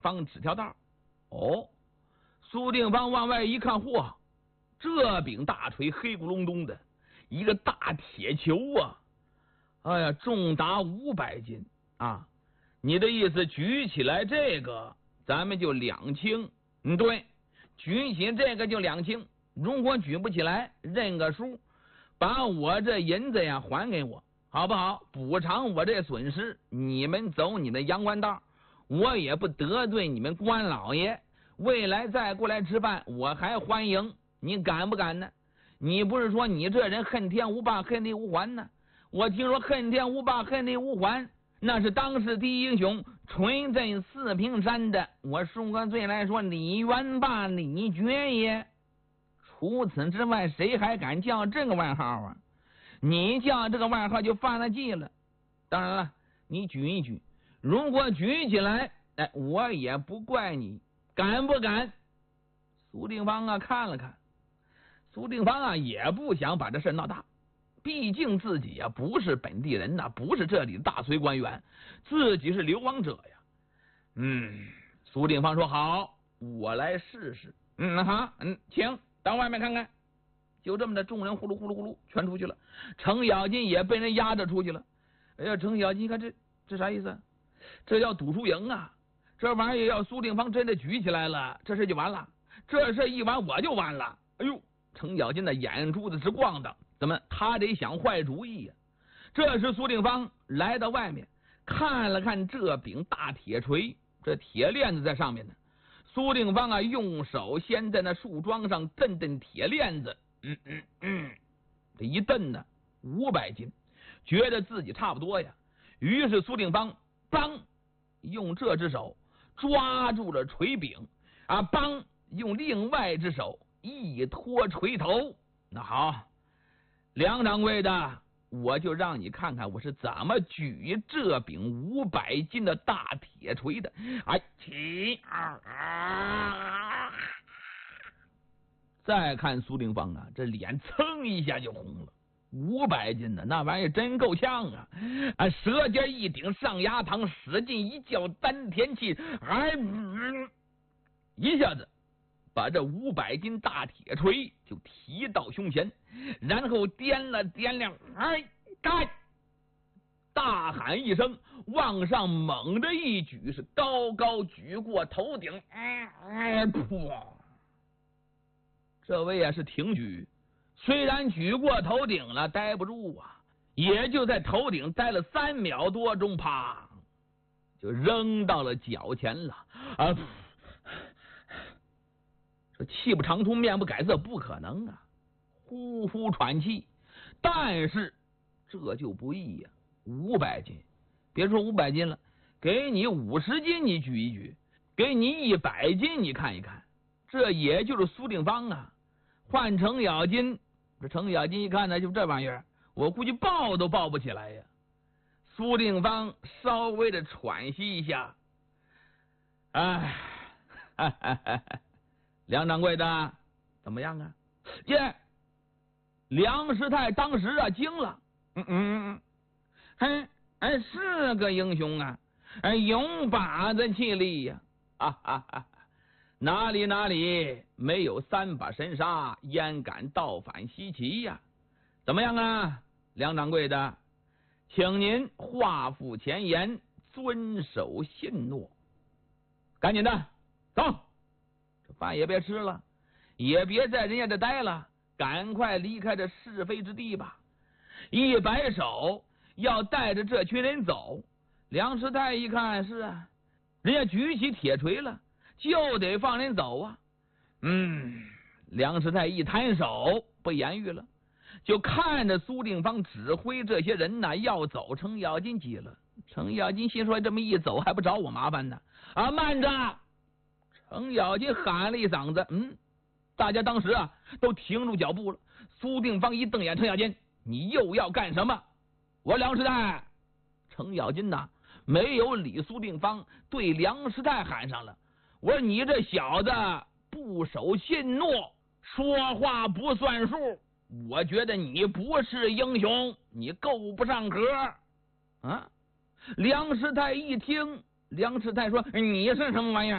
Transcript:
放纸条道。哦，苏定方往外一看，嚯，这柄大锤黑咕隆咚的，一个大铁球啊！哎呀，重达500斤啊！你的意思举起来这个，咱们就两清？对，举起这个就两清。如果举不起来，认个输，把我这银子呀还给我，好不好？补偿我这损失。你们走你的阳关道，我也不得罪你们关老爷。未来再过来吃饭，我还欢迎。你敢不敢呢？你不是说你这人恨天无霸，恨地无还呢？我听说恨天无霸，恨地无还，那是当世第一英雄锤震四平山的，我恕个罪来说，李元霸李觉也。除此之外，谁还敢叫这个外号啊？你叫这个外号就犯了忌了。当然了，你举一举，如果举起来，我也不怪你。敢不敢？苏定方啊看了看，苏定方啊也不想把这事闹大，毕竟自己啊不是本地人呐，不是这里的大隋官员，自己是流亡者呀。苏定方说好，我来试试。好，请到外面看看。就这么的，众人呼噜呼噜呼噜全出去了，程咬金也被人压着出去了。哎呀，程咬金一看这啥意思？这叫赌输赢啊！这玩意儿要苏定方真的举起来了，这事就完了。这事一完我就完了。哎呦，程咬金的眼珠子直咣当，怎么他得想坏主意呀？这时苏定方来到外面，看了看这柄大铁锤，这铁链子在上面呢。苏定方啊，用手先在那树桩上蹬铁链子，这一蹬呢，500斤，觉得自己差不多呀。于是苏定方用这只手抓住了锤柄啊，用另外一只手一托锤头。那好，梁掌柜的，我就让你看看我是怎么举这柄500斤的大铁锤的。起！再看苏定方啊，这脸蹭一下就红了。500斤的那玩意真够呛啊！舌尖一顶上牙膛，使劲一叫丹田气，一下子把这500斤大铁锤就提到胸前，然后掂了掂量，干！大喊一声，往上猛地一举，是高高举过头顶。这位也是挺举，虽然举过头顶了，待不住啊，也就在头顶待了3秒多钟，啪，就扔到了脚前了。这气不长出，面不改色，不可能啊！呼呼喘气。但是这就不易呀，500斤，别说500斤了，给你50斤你举一举，给你100斤你看一看，这也就是苏定方啊。换程咬金，这程咬金一看呢，就这玩意儿，我估计抱都抱不起来呀。苏定方稍微的喘息一下，梁掌柜的怎么样啊？梁师太当时啊惊了，是个英雄啊，有把子气力呀，哪里没有3把神杀，焉敢倒反西岐呀？怎么样啊，梁掌柜的，请您话付前言，遵守信诺。赶紧的，走，这饭也别吃了，也别在人家这待了，赶快离开这是非之地吧。一摆手要带着这群人走，梁师太一看是啊，人家举起铁锤了，就得放人走啊。梁师太一摊手，不言语了，就看着苏定方指挥这些人呢要走。程咬金急了，程咬金心说这么一走还不找我麻烦呢？慢着！程咬金喊了一嗓子，大家当时啊都停住脚步了。苏定方一瞪眼，程咬金，你又要干什么？我梁师太！程咬金呐没有理苏定方，对梁师太喊上了，我说你这小子不守信诺，说话不算数，我觉得你不是英雄，你够不上格啊！梁师太一听，梁师太说你是什么玩意儿？